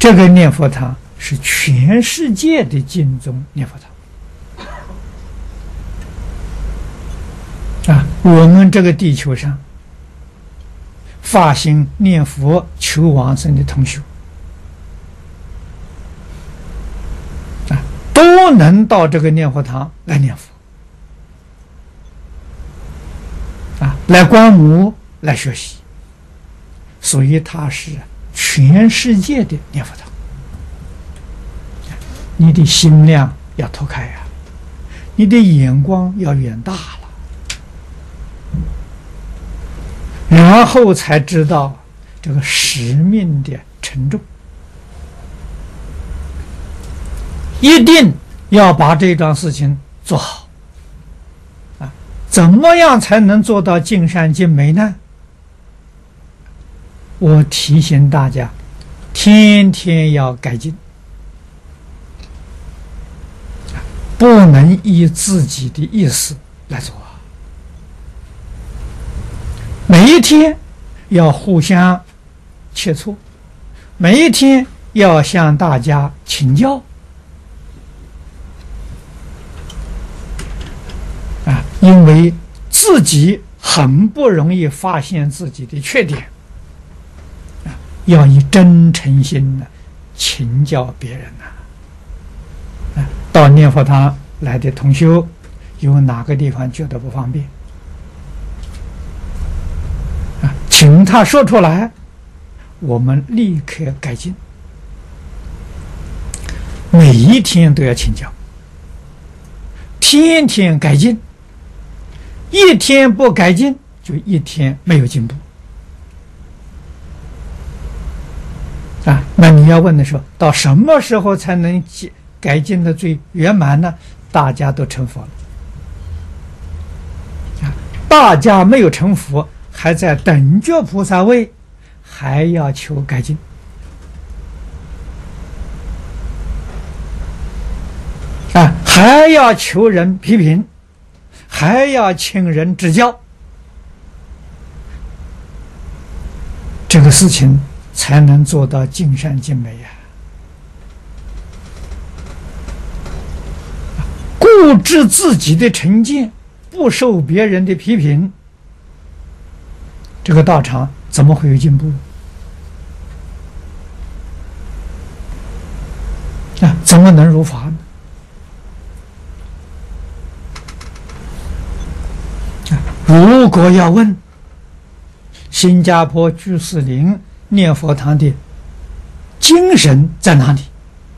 这个念佛堂是全世界的经宗念佛堂我们这个地球上发心念佛求往生的同学都能到这个念佛堂来念佛来观摩来学习，所以它是全世界的念佛堂。你的心量要拓开呀，你的眼光要远大了，然后才知道这个使命的沉重，一定要把这桩事情做好怎么样才能做到尽善尽美呢？我提醒大家，天天要改进，不能依自己的意思来做每一天要互相切磋，每一天要向大家请教因为自己很不容易发现自己的缺点要以真诚心请教别人到念佛堂来的同修有哪个地方觉得不方便请他说出来，我们立刻改进，每一天都要请教，天天改进，一天不改进就一天没有进步那你要问的时候，到什么时候才能改进的最圆满呢？大家都成佛了大家没有成佛，还在等觉菩萨位，还要求改进还要求人批评，还要请人指教，这个事情才能做到尽善尽美固执自己的成见，不受别人的批评，这个道场怎么会有进步怎么能如法呢？如果要问新加坡居士林念佛堂的精神在哪里，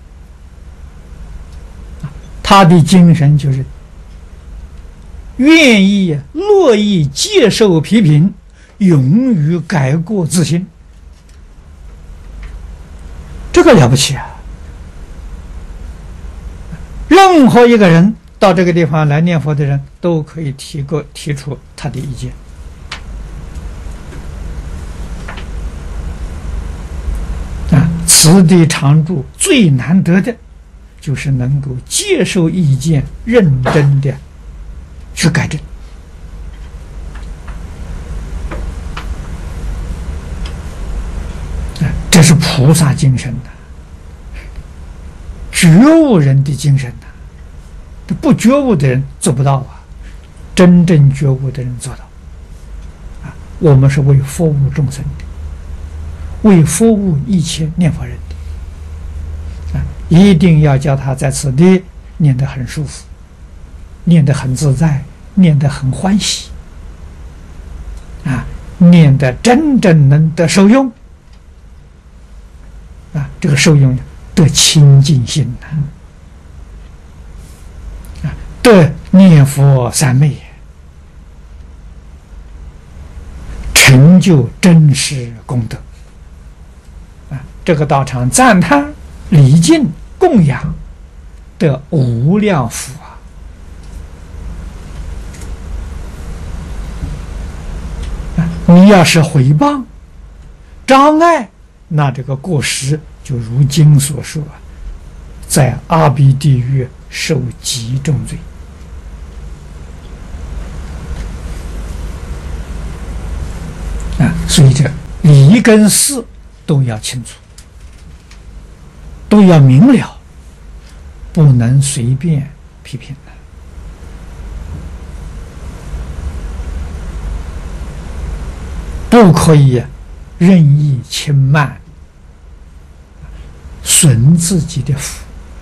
他的精神就是愿意乐意接受批评，勇于改过自新，这个了不起任何一个人到这个地方来念佛的人都可以提出他的意见此地常住最难得的就是能够接受意见，认真的去改正这是菩萨精神觉悟人的精神不觉悟的人做不到真正觉悟的人做到我们是为服务众生的，为服务一切念佛人的一定要叫他在此地念得很舒服，念得很自在，念得很欢喜念得真正能得受用这个受用得清净心得念佛三昧，成就真实功德这个道场赞叹礼敬供养的无量福你要是毁谤障碍，那这个过失就如经所说在阿鼻地狱受极重罪所以这理跟事都要清楚都要明了，不能随便批评的。不可以任意轻慢，损自己的福。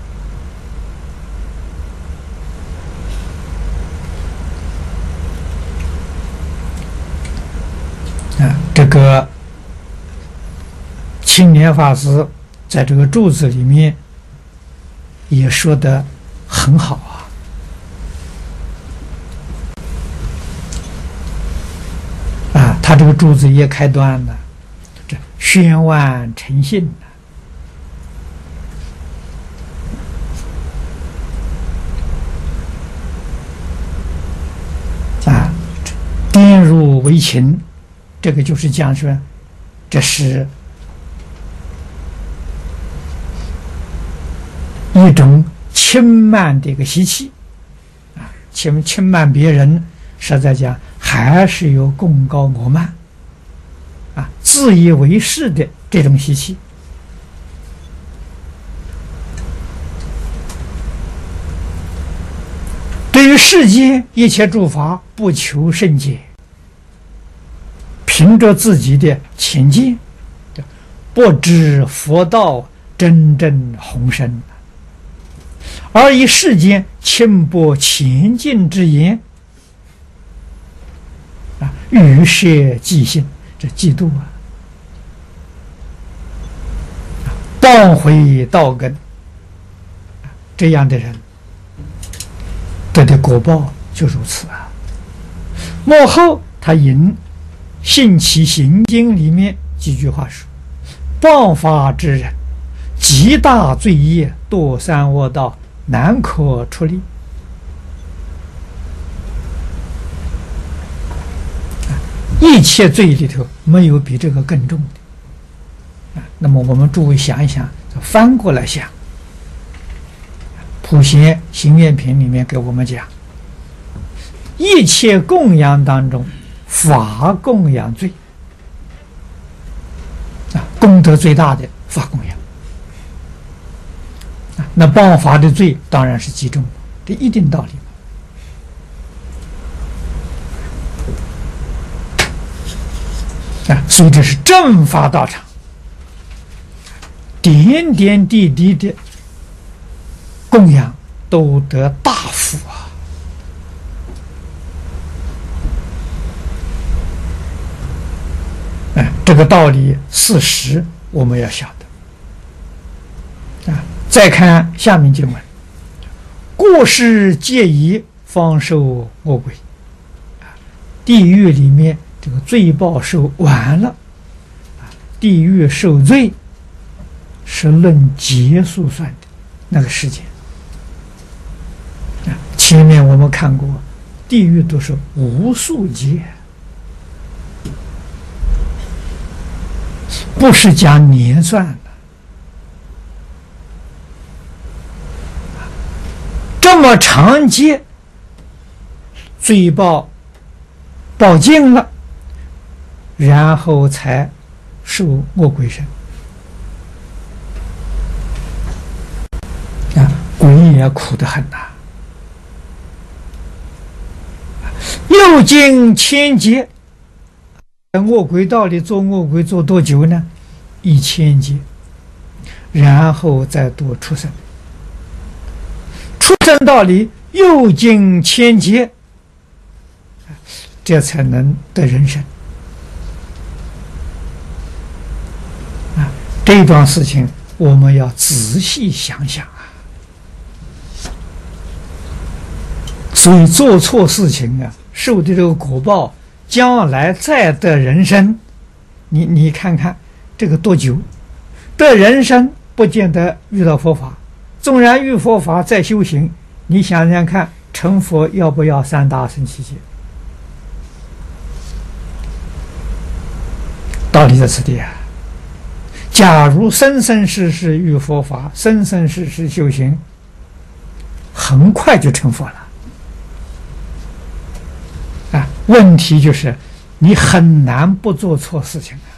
这个青年法师在这个注子里面也说得很好啊！他这个注子也开端了，这宣万诚信啊，颠入为情。这个就是讲说，这是一种轻慢的一个习气啊，轻慢别人，实在讲还是有功高我慢啊，自以为是的这种习气。对于世间一切诸法，不求甚解。凭着自己的浅见，不知佛道真正宏深，而以世间轻薄前进之言啊，欲摄嫉性，这嫉妒谤毁道根，这样的人得的果报就如此啊。末后他引《信其行经》里面几句话说：“谤法之人，极大罪业，堕三恶道，难可出离。”一切罪里头没有比这个更重的。那么我们诸位想一想，翻过来想，《普贤行愿品》里面给我们讲，一切供养当中，法供养最功德最大的法供养那谤法的罪当然是极重，这一定道理所以这是正法道场，点点滴滴的供养都得大福这个道理事实我们要晓得再看下面经文：过失戒疑，方受恶鬼。地狱里面这个罪报受完了，地狱受罪是论劫数算的那个时间。前面我们看过，地狱都是无数劫，不是讲年算的。这么长劫，罪报报尽了，然后才受恶鬼身鬼也苦得很又经千劫，在恶鬼道里做恶鬼做多久呢？1000劫，然后再度出生。出生道理又经千劫，这才能得人生这桩事情我们要仔细想想所以做错事情受的这个果报，将来再得人生，你看看这个多久？得人生不见得遇到佛法，纵然遇佛法再修行，你想想看，成佛要不要3大乘7劫？道理在此地假如生生世世遇佛法，生生世世修行，很快就成佛了问题就是你很难不做错事情